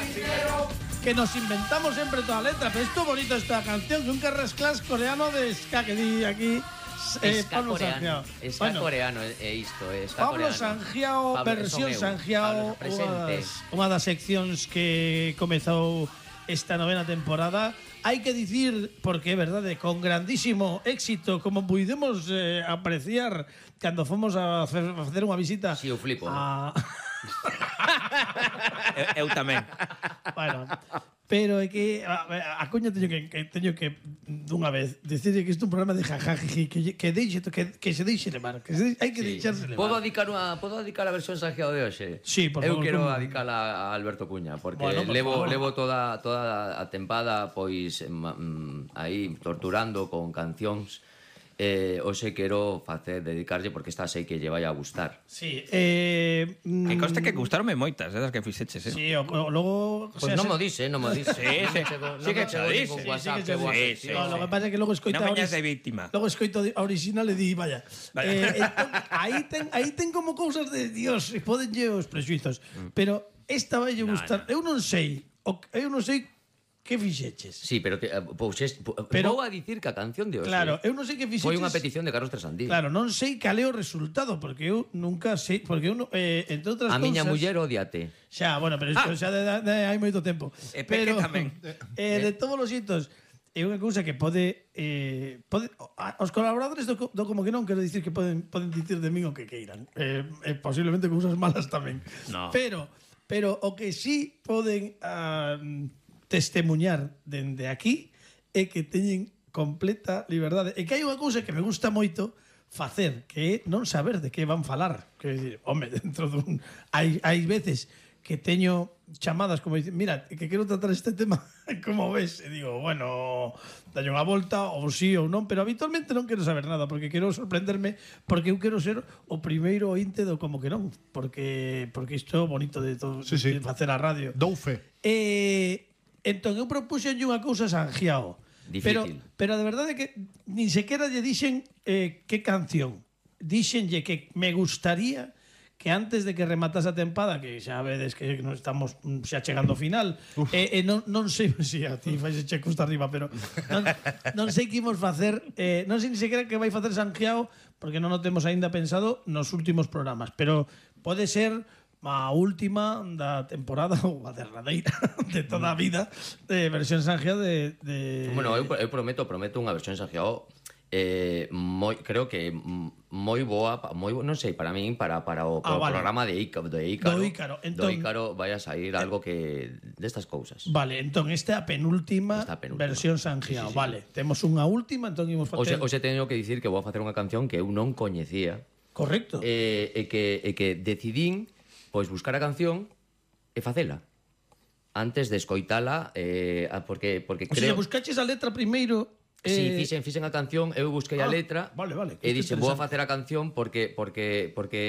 que nos inventamos sempre toda a letra, pero esto bonito esta canción, que un carrasclas coreano de ska que di aquí Pablo Sangiao. Ska coreano é isto, ska Pablo coreano. Sangiao, versión Sangiao, unha das seccións que comezou esta novena temporada. Hai que dicir, porque é verdade, con grandísimo éxito, como pudemos apreciar cando fomos a facer unha visita. Si, eu flipo, Eu tamén. Bueno, pero é que a coña teño que dunha vez decirle que isto é un programa de jajaji, que se deixe levar, hai que deixarse levar. Podo dedicar a versión Sangiao de hoxe? Sí, por favor. Eu quero dedicala a Alberto Cuña, porque levo toda a tempada pois aí torturando con cancións. Hoxe quero dedicarlle porque esta sei que lle vai a gustar. Sí, Que conste que gustaronme moitas, das que fixeches, Sí, logo... Pois non mo dixe, non mo dixe. Sí que che dixe. Sí. Lo que pasa é que logo escoita Non veñas de víctima. Logo escoito a original e di, vaya. Aí ten como cousas de Dios, e podenlle os prexuizos. Pero esta vai gustar. Eu non sei que fixeches. Sí, pero vou a dicir que a canción de hoxe. Claro, eu non sei que fixeches. Foi unha petición de Carlos Tresandí. Claro, non sei cal é o resultado, porque eu nunca sei, porque eu entre outras cousas. A miña muller odiate. Xa, bueno, pero isto xa hai moito tempo. Pero tamén. De todos os xeitos, é unha cousa que pode os colaboradores do como que non, quero dicir que poden dicir de min o que queiran. Posiblemente cousas malas tamén. No. Pero o que sí poden testemuñar dende aquí é que teñen completa liberdade. E que hai unha cousa que me gusta moito facer, que é non saber de que van falar. Que decir, home, dentro dun... Hai veces que teño chamadas como dicen, mira, que quero tratar este tema, como ves? E digo, bueno, dalle unha volta, ou sí ou non, pero habitualmente non quero saber nada, porque quero sorprenderme, porque eu quero ser o primeiro ointe do como que non, porque isto é bonito de todo, de facer a radio. Dou fe. Entón, eu propuxenlle unha cousa a Sangiao. Difícil. Pero de verdade que nin sequera lle dixen que canción. Dixenlle que me gustaría que antes de que rematase a tempada, que xa vedes que non estamos xa chegando ao final, non sei se a ti faixe che custa arriba, pero non sei que imos facer, non sei nin sequera que vai facer Sangiao, porque non o temos aínda pensado nos últimos programas, pero pode ser a última da temporada ou a derradeira de toda a vida de versión Sangiao de... Bueno, eu prometo unha versión Sangiao creo que moi boa, non sei, para min, para o programa de Ícaro. Do Ícaro vai a sair algo que destas cousas. Vale, entón esta é a penúltima versión Sangiao. Vale, temos unha última, entón imos facer... Hoxe teño que dicir que vou a facer unha canción que eu non coñecía. Correcto. E que decidín pois buscar a canción e facela antes de escoitala, porque creo... O sea, buscaches a letra primeiro... Si, fixen a canción, eu busquei a letra vale, e dixen, vou a facer a canción porque